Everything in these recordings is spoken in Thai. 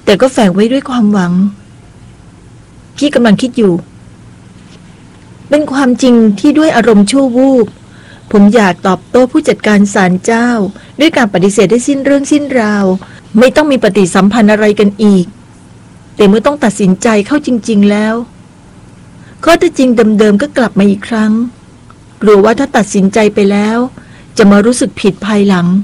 แต่ก็แฝงไว้ด้วยความหวังพี่กำลังคิดอยู่เป็นความจริงที่ด้วยอารมณ์ชั่ววูบผมอยากตอบโต้ผู้จัดการศาลเจ้าด้วยการปฏิเสธได้สิ้นเรื่องสิ้นราวไม่ต้องมีปฏิสัมพันธ์อะไรกันอีกแต่เมื่อต้องตัดสินใจเข้าจริงๆแล้วข้อเท็จจริงเดิมๆก็กลับมาอีกครั้งกลัวว่าถ้าตัดสินใจไปแล้วจะมารู้สึกผิดภายหลัง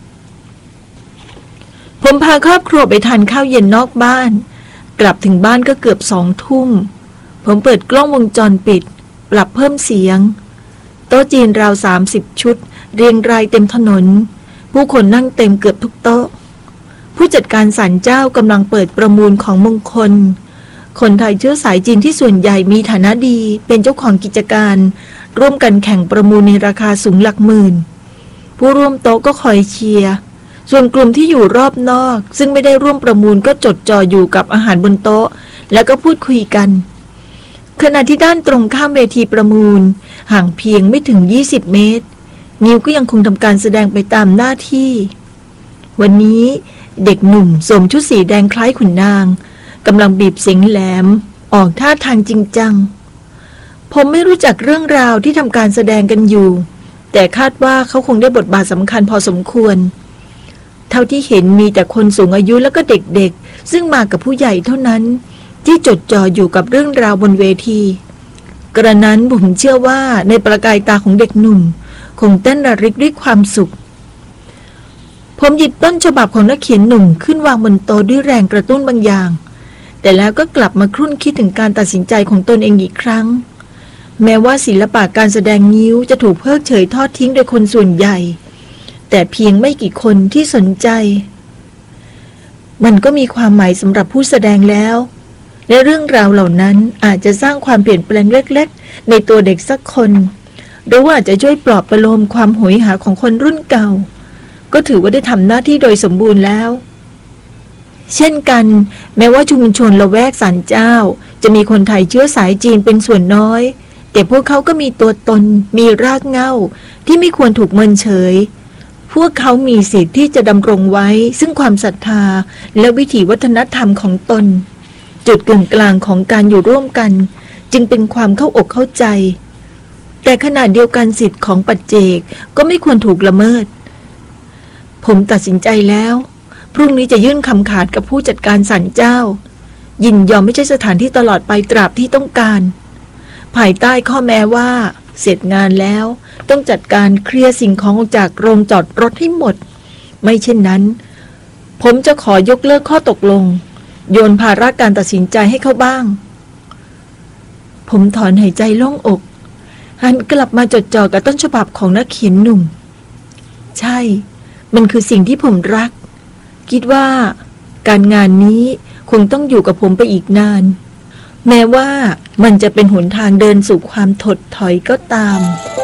ผมพาครอบครัวไปทานข้าวเย็นนอกบ้านกลับถึงบ้านก็เกือบ2 ทุ่มผมเปิดกล้องวงจรปิดปรับเพิ่มเสียงโต๊ะจีนราว30 ชุดเรียงรายเต็มถนนผู้คนนั่งเต็มเกือบทุกโต๊ะผู้จัดการศาลเจ้ากำลังเปิดประมูลของมงคลคนไทยเชื้อสายจีนที่ส่วนใหญ่มีฐานะดีเป็นเจ้าของกิจการร่วมกันแข่งประมูลในราคาสูงหลักหมื่นผู้ร่วมโต๊ะก็คอยเชียร์ส่วนกลุ่มที่อยู่รอบนอกซึ่งไม่ได้ร่วมประมูลก็จดจ่ออยู่กับอาหารบนโต๊ะแล้วก็พูดคุยกันขณะที่ด้านตรงข้ามเวทีประมูลห่างเพียงไม่ถึง20 เมตรนิวก็ยังคงทำการแสดงไปตามหน้าที่วันนี้เด็กหนุ่มสวมชุดสีแดงคล้ายขุนนางกำลังบีบเสียงแหลมออกท่าทางจริงจังผมไม่รู้จักเรื่องราวที่ทำการแสดงกันอยู่แต่คาดว่าเขาคงได้บทบาทสำคัญพอสมควรเท่าที่เห็นมีแต่คนสูงอายุแล้วก็เด็กๆซึ่งมากับผู้ใหญ่เท่านั้นที่จดจ่ออยู่กับเรื่องราวบนเวทีกระนั้นผมเชื่อว่าในประกายตาของเด็กหนุ่มคงเต้นระริกด้วยความสุขผมหยิบต้นฉบับของนักเขียนหนุ่มขึ้นวางบนโต๊ะด้วยแรงกระตุ้นบางอย่างแต่แล้วก็กลับมาครุ่นคิดถึงการตัดสินใจของตนเองอีกครั้งแม้ว่าศิลปะการแสดงงิ้วจะถูกเพิกเฉยทอดทิ้งโดยคนส่วนใหญ่แต่เพียงไม่กี่คนที่สนใจมันก็มีความหมายสำหรับผู้แสดงแล้วและเรื่องราวเหล่านั้นอาจจะสร้างความเปลี่ยนแปลงเล็กๆในตัวเด็กสักคนหรือว่าจะช่วยปลอบประโลมความโหยหาของคนรุ่นเก่าก็ถือว่าได้ทำหน้าที่โดยสมบูรณ์แล้วเช่นกันแม้ว่าชุมชนละแวกศาลเจ้าจะมีคนไทยเชื้อสายจีนเป็นส่วนน้อยแต่พวกเขาก็มีตัวตนมีรากเหง้าที่ไม่ควรถูกเมินเฉยพวกเขามีสิทธิ์ที่จะดำรงไว้ซึ่งความศรัทธาและวิถีวัฒนธรรมของตนจุดกึ่งกลางของการอยู่ร่วมกันจึงเป็นความเข้าอกเข้าใจแต่ขณะเดียวกันสิทธิ์ของปัจเจกก็ไม่ควรถูกละเมิดผมตัดสินใจแล้วพรุ่งนี้จะยื่นคำขาดกับผู้จัดการศาลเจ้ายินยอมไม่ใช่สถานที่ตลอดไปตราบที่ต้องการภายใต้ข้อแม้ว่าเสร็จงานแล้วต้องจัดการเคลียร์สิ่งของออกจากโรงจอดรถให้หมดไม่เช่นนั้นผมจะขอยกเลิกข้อตกลงโยนภาระการตัดสินใจให้เขาบ้างผมถอนหายใจโล่งอกหันกลับมาจดจ่อกับต้นฉบับของนักเขียนหนุ่มใช่มันคือสิ่งที่ผมรักคิดว่าการงานนี้คงต้องอยู่กับผมไปอีกนานแม้ว่ามันจะเป็นหนทางเดินสู่ความถดถอยก็ตาม